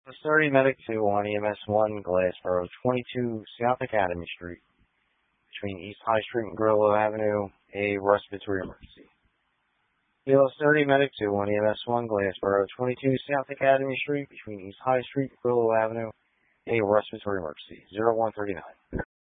Starting Medic 2 on EMS 1, Glassboro, 22 South Academy Street, between East High Street and Grillo Avenue, a respiratory emergency. Kilo 30 Medic 2 on EMS 1, Glassboro, 22 South Academy Street, between East High Street and Grillo Avenue, a respiratory emergency. 0139.